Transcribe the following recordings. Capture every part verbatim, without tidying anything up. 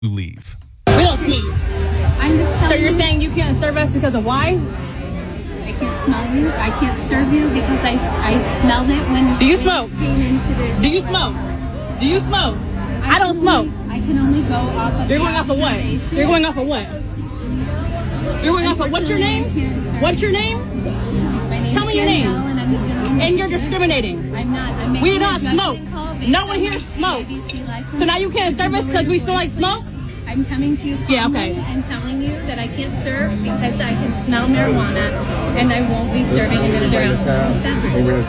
leave. We don't smoke. I'm just So telling you're you, saying you can't serve us because of why? I can't smell you. I can't serve you because I, I smelled it when Do you we smoke? came into the. Do you smoke? Do you smoke? I, don't can smoke. Only, I can only go off of You're the going off of what? observation. You're going off of what? You're going off of what's your name? Unfortunately, I can't serve What's your name? My name's Tell me your name. Danielle, and I'm a gentleman. And you're discriminating. I'm not. I'm making We do a not judgment smoke. call based No one on here my smokes. C I B C license. So now you can't serve us because we smell like smoke? I'm coming to you Yeah, calmly okay. and telling you that I can't serve because I can smell marijuana and I won't be serving another alcohol.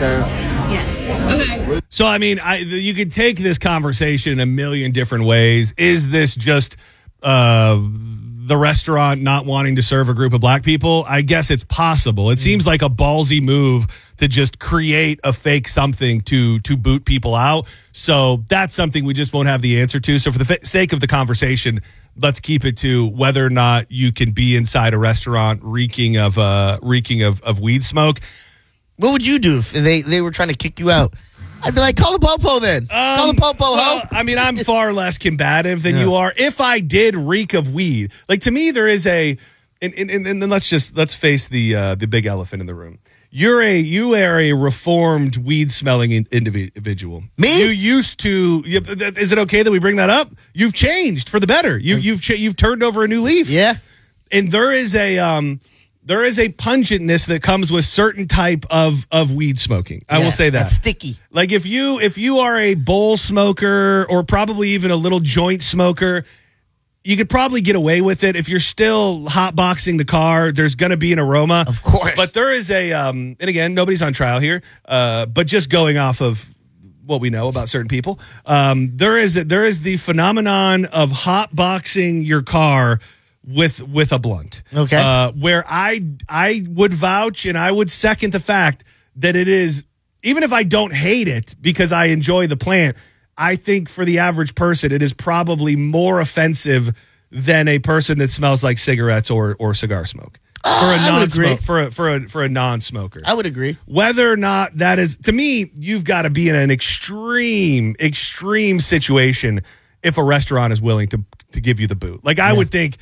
Yes. Okay. So, I mean, I, you could take this conversation in a million different ways. Is this just uh, the restaurant not wanting to serve a group of black people? I guess it's possible. It seems like a ballsy move to just create a fake something to to boot people out. So that's something we just won't have the answer to. So for the fa- sake of the conversation, let's keep it to whether or not you can be inside a restaurant reeking of uh, reeking of, of weed smoke. What would you do if they, they were trying to kick you out? I'd be like, call the popo then. call the popo, Um, well, ho. I mean, I'm far less combative than Yeah. you are. If I did reek of weed, like to me, there is a, and, and, and then let's just let's face the uh, the big elephant in the room. You're a you are a reformed weed smelling in, individual. Me? You used to. You, is it okay that we bring that up? You've changed for the better. You, you've cha- you've turned over a new leaf. Yeah. And there is a um there is a pungentness that comes with certain type of of weed smoking. I Yeah, will say that. That's sticky. Like if you if you are a bowl smoker or probably even a little joint smoker, you could probably get away with it. If you're still hotboxing the car, there's going to be an aroma. Of course. But there is a um and again, nobody's on trial here, uh but just going off of what we know about certain people, um there is a, there is the phenomenon of hotboxing your car with with a blunt. Okay. Uh, where I I would vouch and I would second the fact that it is, even if I don't hate it because I enjoy the plant, I think for the average person it is probably more offensive than a person that smells like cigarettes or or cigar smoke. For a I would non-smoke, agree. for a for a for a non-smoker. I would agree. Whether or not that is, to me, you've got to be in an extreme, extreme situation if a restaurant is willing to to give you the boot. Like I Yeah. would think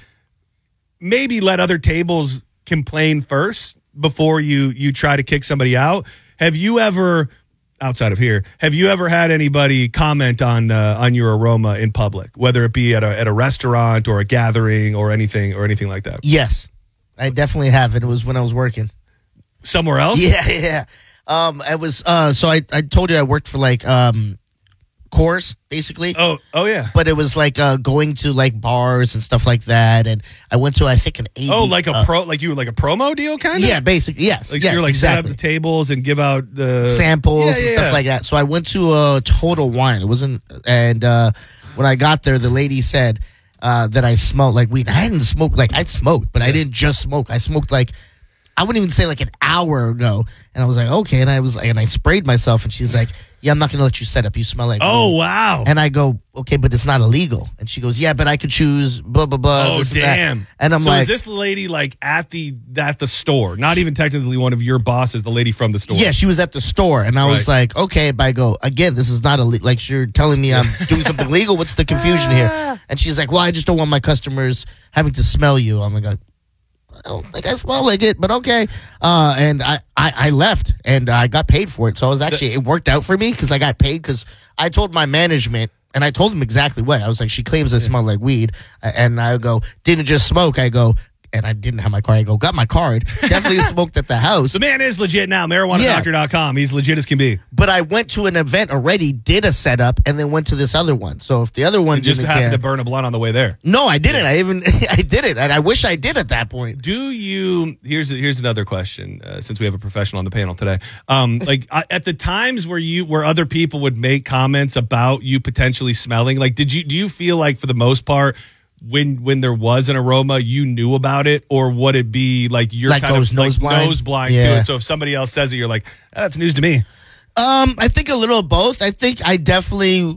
maybe let other tables complain first before you you try to kick somebody out. Have you ever, outside of here, have you ever had anybody comment on uh, on your aroma in public, whether it be at a at a restaurant or a gathering or anything or anything like that? Yes. I definitely have. And it was when I was working. Somewhere else? Yeah, yeah. Um, I was, uh, so I, I told you I worked for like, um, Coors, basically. Oh, oh yeah. But it was like uh, going to like bars and stuff like that, and I went to I think an A B. Oh, like a uh, pro, like you were like a promo deal, kind of. yeah, basically yes, Like yes, so you're like exactly. set up the tables and give out the samples Yeah, and yeah, stuff yeah. like that. So I went to a Total Wine. It wasn't, and uh, when I got there, the lady said uh, that I smelled like weed. I hadn't smoked like I'd smoked, but I didn't just smoke. I smoked like I wouldn't even say like an hour ago, and I was like, okay, and I was like, and I sprayed myself, and she's like, yeah, I'm not gonna let you set up. You smell like Oh weed. wow. And I go, okay, but it's not illegal. And she goes, yeah, but I could choose blah blah blah. Oh this and that. damn! And I'm so like, is this the lady like at the at the store? Not even technically one of your bosses, the lady from the store. yeah, she was at the store, and I was Right. like, okay, but I go again. This is not a like you're telling me I'm doing something legal. What's the confusion here? And she's like, well, I just don't want my customers having to smell you. I'm like, I don't think I smell like it, but okay. Uh, and I, I, I left, and I got paid for it. So I was actually it worked out for me because I got paid because I told my management. And I told them exactly what. I was like, she claims I smell like weed. And I go, didn't just smoke. I go, and I didn't have my card. I go, got my card. Definitely smoked at the house. The man is legit now. marijuana doctor dot com. He's legit as can be. But I went to an event already, did a setup, and then went to this other one. So if the other one You just didn't happened care, to burn a blunt on the way there. no, I didn't. I even I didn't, and I wish I did at that point. Do you? Here's here's another question. Uh, since we have a professional on the panel today, um, like uh, at the times where you where other people would make comments about you potentially smelling, like did you do you feel like for the most part when when there was an aroma you knew about it, or would it be like you're Like kind goes of nose like blind? nose blind to Yeah. it? So if somebody else says it, you're like, ah, that's news to me. Um, I think a little of both. I think I definitely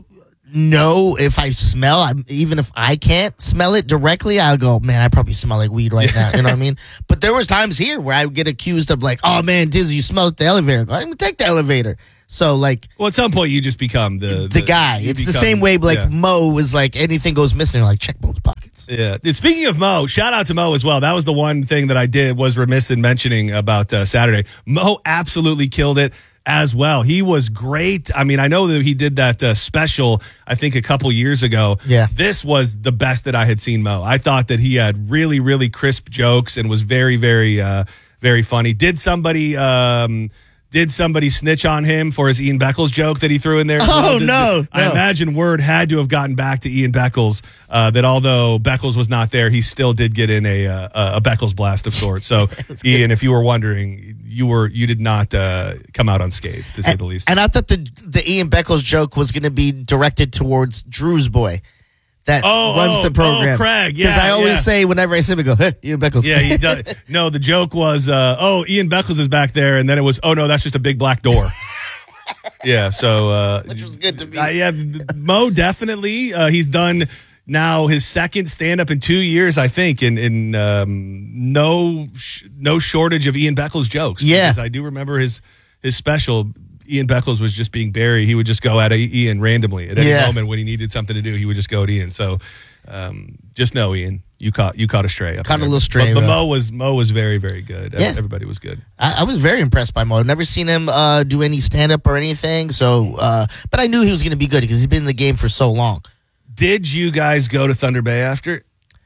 know if I smell, I'm, even if I can't smell it directly, I'll go, man, I probably smell like weed right now. You know what I mean? But there was times here where I would get accused of like, oh man, Dizzy, you smell at the elevator. I go, I didn't even take the elevator. So like, Well, at some point you just become the the, guy. you It's the become- same way like yeah. Mo was like anything goes missing, like check Mo's pockets. Yeah. Dude, speaking of Mo, shout out to Mo as well. That was the one thing that I did was remiss in mentioning about uh, Saturday. Mo absolutely killed it as well. He was great. I mean, I know that he did that uh, special, I think a couple years ago. Yeah. This was the best that I had seen Mo. I thought that he had really, really crisp jokes and was very, very, uh, very funny. Did somebody, um, Did somebody snitch on him for his Ian Beckles joke that he threw in there? Oh, Did- no, I no. imagine word had to have gotten back to Ian Beckles uh, that although Beckles was not there, he still did get in a uh, a Beckles blast of sorts. So, Ian, if you were wondering, you were you did not uh, come out unscathed, to say And, the least. and I thought the the Ian Beckles joke was going to be directed towards Drew's boy that Oh, runs oh, the program. oh, Craig, Because yeah, I always yeah. say whenever I see him, I go, hey, Ian Beckles. Yeah, he does. No, the joke was, uh, oh, Ian Beckles is back there, and then it was, oh no, that's just a big black door. Yeah, so uh, Which was good to me. Uh, yeah, Mo definitely. Uh, he's done now his second stand up in two years, I think, and in, in um, no sh- no shortage of Ian Beckles jokes. Yeah. Because I do remember his his special. Ian Beckles was just being Barry. He would just go at Ian randomly at any Yeah. moment when he needed something to do. He would just go at Ian. So um, just know, Ian, you caught you caught a stray. Up Caught a there. little stray, But, but bro. Mo was Mo was very very good. Yeah. Everybody was good. I, I was very impressed by Mo. I've never seen him uh, do any stand up or anything. So, uh, but I knew he was going to be good because he's been in the game for so long. Did you guys go to Thunder Bay after?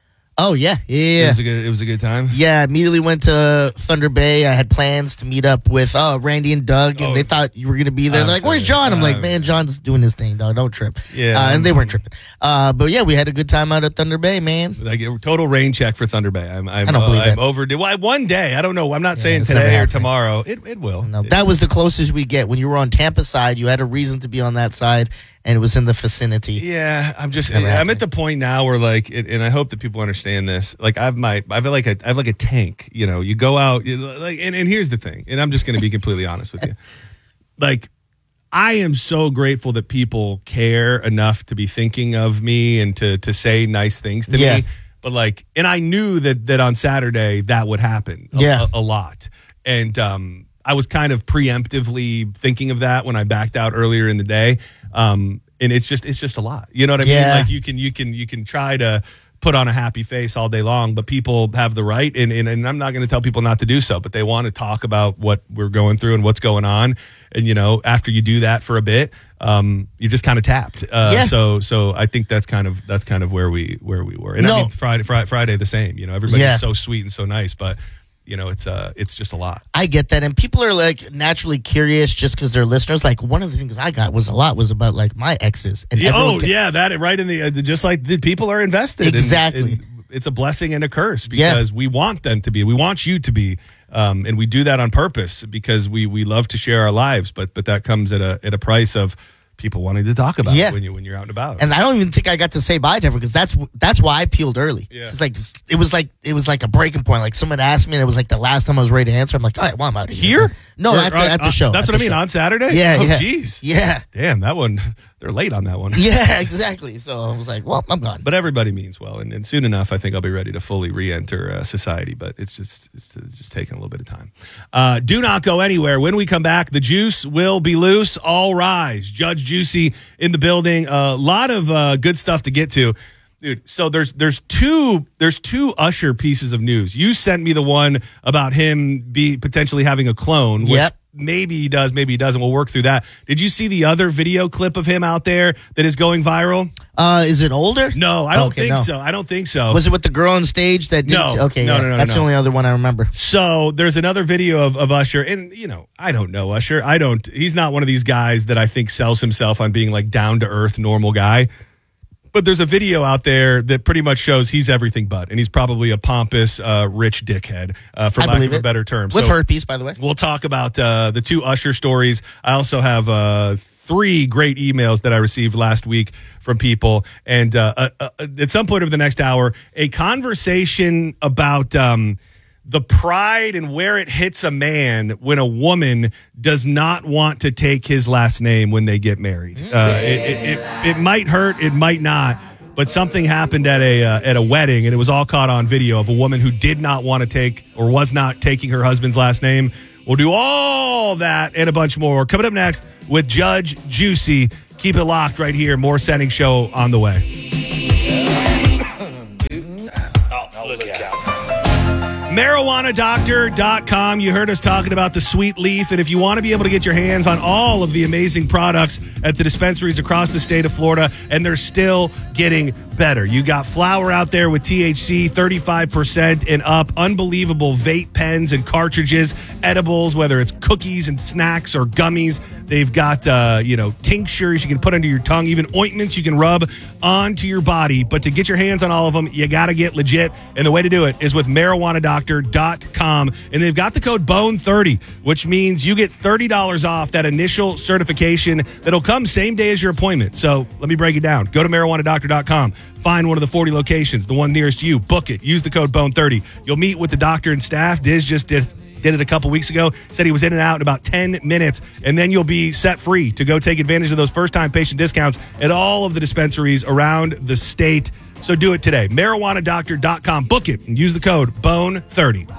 Oh yeah, It yeah, was a good. It was a good time. yeah. Immediately went to Thunder Bay. I had plans to meet up with uh, Randy and Doug, and Oh. they thought you were going to be there. I'm They're like, "Where's sorry. John?" I'm like, Um, "Man, John's doing his thing, dog. Don't trip." Yeah. uh, and they weren't tripping. Uh, but yeah, we had a good time out at Thunder Bay, man. Like a total rain check for Thunder Bay. I'm. I'm I don't believe uh, I'm that. overdue. Well, one day. I don't know. I'm not saying it's never today or happening. tomorrow. It it will. No, that was the closest we get. When you were on Tampa side, you had a reason to be on that side, and it was in the vicinity. Yeah, I'm just. never I'm happening. at the point now where like, it, and I hope that people understand this. Like, I've my. I've like a. I have like a tank. You know, you go out. You, like, and, and here's the thing. And I'm just going to be completely honest with you. Like, I am so grateful that people care enough to be thinking of me and to to say nice things to Yeah. me. But like, and I knew that that on Saturday that would happen. A, Yeah. a, a lot. And um, I was kind of preemptively thinking of that when I backed out earlier in the day. Um, and it's just it's just a lot. You know what I Yeah. mean? Like you can you can you can try to put on a happy face all day long, but people have the right, and, and, and I'm not going to tell people not to do so, but they want to talk about what we're going through and what's going on. And, you know, after you do that for a bit, um, you're just kind of tapped. Uh, Yeah. So so I think that's kind of that's kind of where we where we were. And No. I mean, Friday, Friday, Friday the same. You know, everybody's Yeah. so sweet and so nice, but, you know, it's uh, it's just a lot. I get that, and people are like naturally curious just because they're listeners. Like one of the things I got was a lot was about like my exes, and Yeah, everyone oh, ca- yeah, that right in the uh, just like the people are invested. and- Exactly. and it's a blessing and a curse Yeah. because we want them to be. We want you to be, um, and we do that on purpose because we we love to share our lives. But but that comes at a at a price of people wanting to talk about Yeah. it when you when you're out and about. And I don't even think I got to say bye to everyone because that's that's why I peeled early. Yeah. It's like it was like it was like a breaking point. Like someone asked me, and it was like the last time I was ready to answer. I'm like, all right, well, I'm out of Here? No, Or- at the, or- at the uh, show. That's at what I the mean show. on Saturday. Yeah, Oh, yeah. jeez. Yeah, Damn, that one. They're late on that one. yeah, exactly. So I was like, well, I'm gone. But everybody means well, and, and soon enough, I think I'll be ready to fully re-enter uh, society. But it's just it's, it's just taking a little bit of time. Uh, do not go anywhere. When we come back, the juice will be loose. All rise. Judge Juicy in the building. A lot of uh, good stuff to get to, dude. So there's there's two there's two Usher pieces of news. You sent me the one about him be potentially having a clone, which. Yep. Maybe he does, maybe he doesn't. We'll work through that. Did you see the other video clip of him out there that is going viral? Uh, is it older? No, I don't Okay, think no. so. I don't think so. Was it with the girl on stage that? Didn't No. Okay. No, yeah. no, no, That's no. the only other one I remember. So there's another video of, of Usher, and you know, I don't know Usher. I don't. He's not one of these guys that I think sells himself on being like down to earth, normal guy. But there's a video out there that pretty much shows he's everything but, and he's probably a pompous, uh, rich dickhead, uh, for I lack believe of a it. better term. With So herpes, by the way. we'll talk about uh, the two Usher stories. I also have uh, three great emails that I received last week from people, and uh, uh, uh, at some point over the next hour, a conversation about. Um, The pride and where it hits a man when a woman does not want to take his last name when they get married. Uh, it, it, it, it might hurt, it might not, but something happened at a uh, at a wedding, and it was all caught on video of a woman who did not want to take or was not taking her husband's last name We'll do all that and a bunch more coming up next with Judge Juicy. Keep it locked right here. More Setting Show on the way. marijuana doctor dot com. You heard us talking about the Sweet Leaf, and if you want to be able to get your hands on all of the amazing products at the dispensaries across the state of Florida, and they're still getting better. You got flower out there with T H C, thirty-five percent and up, unbelievable vape pens and cartridges, edibles, whether it's cookies and snacks or gummies. They've got, uh, you know, tinctures you can put under your tongue, even ointments you can rub onto your body. But to get your hands on all of them, you got to get legit. And the way to do it is with marijuana doctor dot com. And they've got the code bone thirty, which means you get thirty dollars off that initial certification that'll come same day as your appointment. So let me break it down. Go to marijuana doctor dot com. Find one of the forty locations, the one nearest you. Book it. Use the code bone thirty. You'll meet with the doctor and staff. Diz just did did it a couple weeks ago. Said he was in and out in about ten minutes. And then you'll be set free to go take advantage of those first-time patient discounts at all of the dispensaries around the state. So do it today. marijuana doctor dot com. Book it and use the code bone thirty.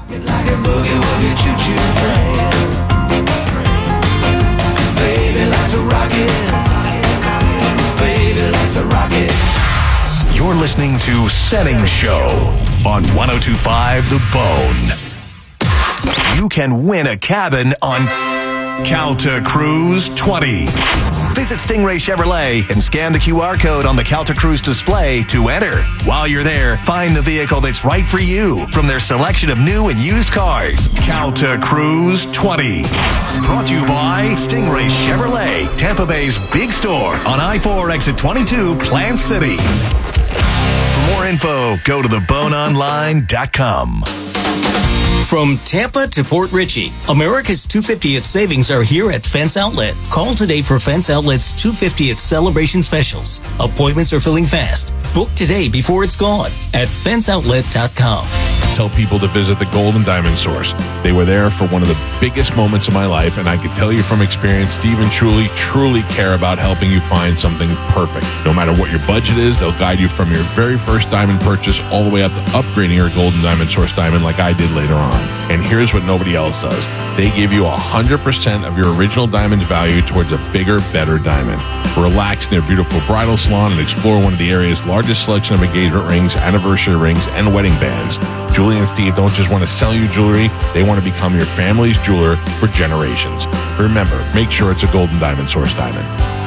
You're listening to Setting Show on one oh two point five The Bone. You can win a cabin on Calta Cruise twenty. Visit Stingray Chevrolet and scan the Q R code on the Calta Cruise display to enter. While you're there, find the vehicle that's right for you from their selection of new and used cars. Calta Cruise twenty. Brought to you by Stingray Chevrolet, Tampa Bay's big store on I four exit twenty-two, Plant City. For more info, go to the bone online dot com. From Tampa to Port Richey, America's two hundred fiftieth savings are here at Fence Outlet. Call today for Fence Outlet's two hundred fiftieth celebration specials. Appointments are filling fast. Book today before it's gone at fence outlet dot com. Tell people to visit the Golden Diamond Source. They were there for one of the biggest moments of my life, and I can tell you from experience, Steve and Truly truly care about helping you find something perfect. No matter what your budget is, they'll guide you from your very first diamond purchase all the way up to upgrading your Golden Diamond Source diamond like I did later on. And here's what nobody else does. They give you one hundred percent of your original diamond's value towards a bigger, better diamond. Relax in their beautiful bridal salon and explore one of the area's largest selection of engagement rings, anniversary rings, and wedding bands. Julie and Steve don't just want to sell you jewelry, they want to become your family's jeweler for generations. Remember, make sure it's a Golden Diamond Source diamond.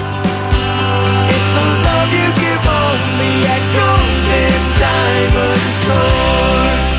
It's a love you give only at Golden Diamond Source.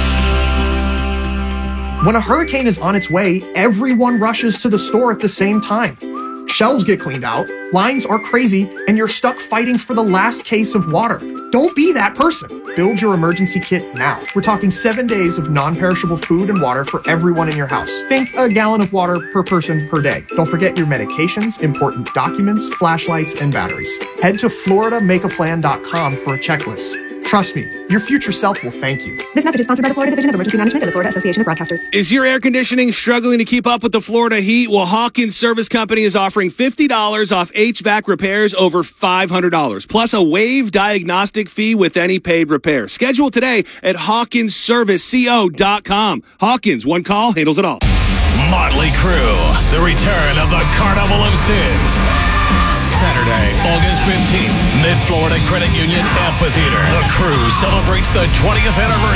When a hurricane is on its way, everyone rushes to the store at the same time. Shelves get cleaned out, lines are crazy, and you're stuck fighting for the last case of water. Don't be that person. Build your emergency kit now. We're talking seven days of non-perishable food and water for everyone in your house. Think a gallon of water per person per day. Don't forget your medications, important documents, flashlights, and batteries. Head to florida make a plan dot com for a checklist. Trust me, your future self will thank you. This message is sponsored by the Florida Division of Emergency Management and the Florida Association of Broadcasters. Is your air conditioning struggling to keep up with the Florida heat? Well, Hawkins Service Company is offering fifty dollars off H V A C repairs over five hundred dollars, plus a waived diagnostic fee with any paid repair. Schedule today at hawkins service co dot com. Hawkins, one call, handles it all. Motley Crue, the return of the Carnival of Sins. Saturday, August fifteenth, Mid-Florida Credit Union Amphitheater. The Crew celebrates the twentieth anniversary